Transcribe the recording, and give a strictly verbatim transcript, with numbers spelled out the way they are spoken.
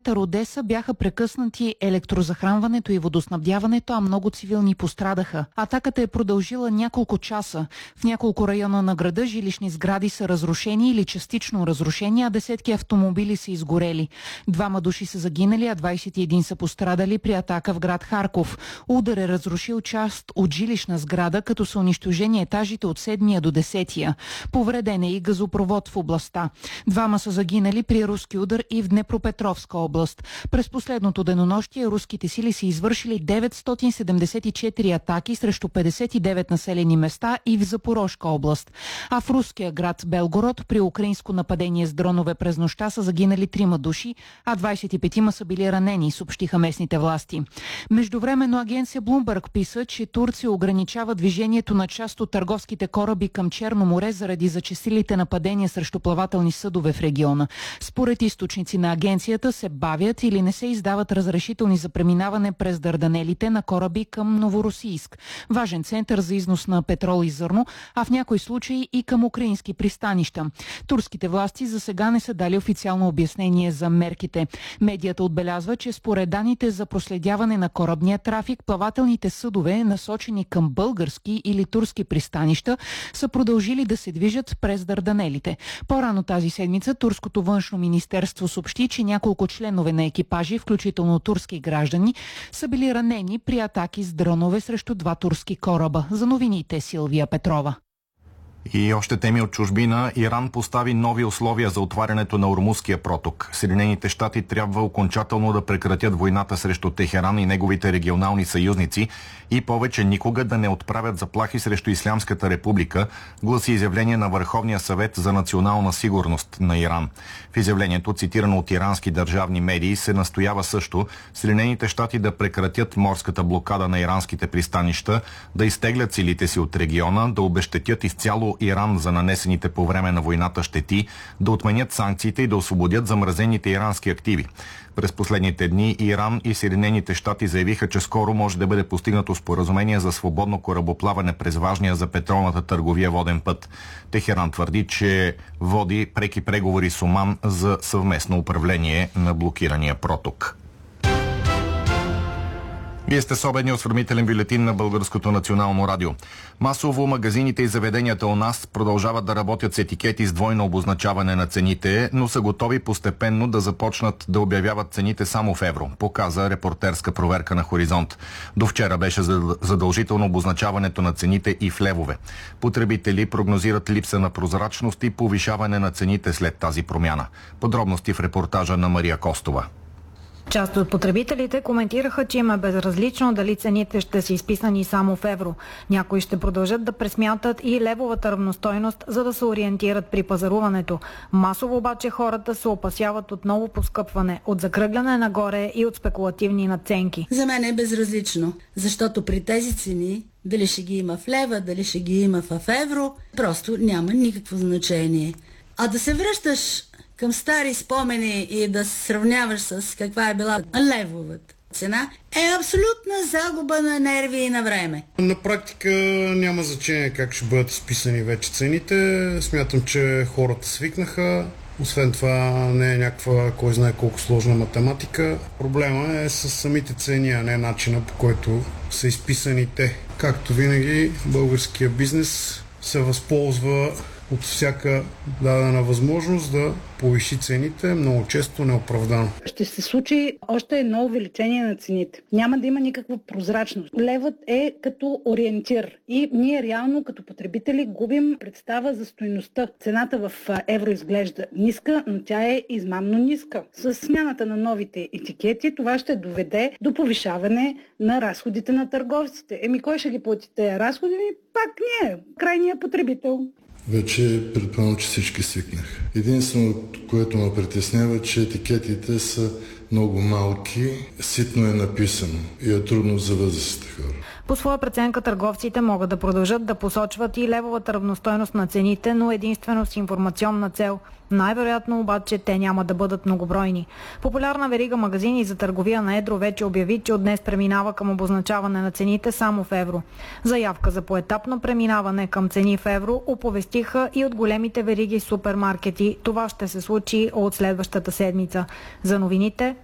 център Одеса бяха прекъснати електрозахранването и водоснабдяването, а много цивилни пострадаха. Атаката е продължила няколко часа. В няколко района на града жилищни сгради са разрушени или частично разрушени, а десетки автомобили са изгорели. Двама души са загинали, а двадесет и един са пострадали при атака в град Харков. Удар е разрушил част от жилищна сграда, като са унищожени етажите от седмия до десетия. Повреден е и газопровод в областта. Двама са загинали при руски удар и в Днепропетровска област. През последното денонощие руските сили са извършили деветстотин седемдесет и четири атаки срещу петдесет и девет населени места и в Запорожка област. А в руския град Белгород при украинско нападение с дронове през нощта са загинали трима души, а двадесет и петима са били ранени, съобщиха местните власти. Междувременно агенция Bloomberg писа, че Турция ограничава движението на част от търговските кораби към Черно море заради зачестилите нападения срещу плавателни съдове в региона. Според източници на агенцията се бавят или не се издават разрешителни за преминаване през Дарданелите на кораби към Новоросийск, важен център за износ на петрол и зърно, а в някои случаи и към украински пристанища. Турските власти за сега не са дали официално обяснение за мерките. Медията отбелязва, че според данните за проследяване на корабния трафик, плавателните съдове, насочени към български или турски пристанища, са продължили да се движат през Дарданелите. По-рано тази седмица турското външно министерство съобщи, че няколко членове на екипажи, включително турски граждани, са били ранени при атаки с дронове срещу два турски кораба. За новините Силвия Петрова. И още теми от чужбина. Иран постави нови условия за отварянето на Ормузския проток. Съединените щати трябва окончателно да прекратят войната срещу Техеран и неговите регионални съюзници и повече никога да не отправят заплахи срещу Ислямската република, гласи изявление на Върховния съвет за национална сигурност на Иран. В изявлението, цитирано от ирански държавни медии, се настоява също Съединените щати да прекратят морската блокада на иранските пристанища, да изтеглят силите си от региона, да обезщетят изцяло Иран за нанесените по време на войната щети, да отменят санкциите и да освободят замразените ирански активи. През последните дни Иран и Съединените щати заявиха, че скоро може да бъде постигнато споразумение за свободно корабоплаване през важния за петролната търговия воден път. Техеран твърди, че води преки преговори с Оман за съвместно управление на блокирания проток. Вие сте с обедния осведомителен бюлетин на Българското национално радио. Масово магазините и заведенията у нас продължават да работят с етикети с двойно обозначаване на цените, но са готови постепенно да започнат да обявяват цените само в евро, показа репортерска проверка на Хоризонт. До вчера беше задължително обозначаването на цените и в левове. Потребители прогнозират липса на прозрачност и повишаване на цените след тази промяна. Подробности в репортажа на Мария Костова. Част от потребителите коментираха, че им е безразлично дали цените ще са изписани само в евро. Някои ще продължат да пресмятат и левовата равностойност, за да се ориентират при пазаруването. Масово обаче хората се опасяват от ново поскъпване, от закръгляне нагоре и от спекулативни надценки. За мен е безразлично, защото при тези цени дали ще ги има в лева, дали ще ги има в евро, просто няма никакво значение. А да се връщаш към стари спомени и да се сравняваш с каква е била левовата цена, е абсолютна загуба на нерви и на време. На практика няма значение как ще бъдат изписани вече цените. Смятам, че хората свикнаха. Освен това не е някаква кой знае колко сложна математика. Проблема е с самите цени, а не начина, по който са изписани те. Както винаги, българския бизнес се възползва от всяка дадена възможност да повиши цените, много често неоправдано. Ще се случи още едно увеличение на цените. Няма да има никаква прозрачност. Левът е като ориентир и ние реално като потребители губим представа за стойността. Цената в евро изглежда ниска, но тя е измамно ниска. С смяната на новите етикети това ще доведе до повишаване на разходите на търговците. Еми кой ще ги плати тези разходи? Пак ние, крайният потребител. Вече предполагам, че всички свикнах. Единственото, което ме притеснява, че етикетите са много малки, ситно е написано и е трудно за възрастните хора. По своя преценка търговците могат да продължат да посочват и левовата равностойност на цените, но единствено с информационна цел. Най-вероятно обаче те няма да бъдат многобройни. Популярна верига магазини за търговия на едро вече обяви, че от днес преминава към обозначаване на цените само в евро. Заявка за поетапно преминаване към цени в евро оповестиха и от големите вериги супермаркети. Това ще се случи от следващата седмица. За новините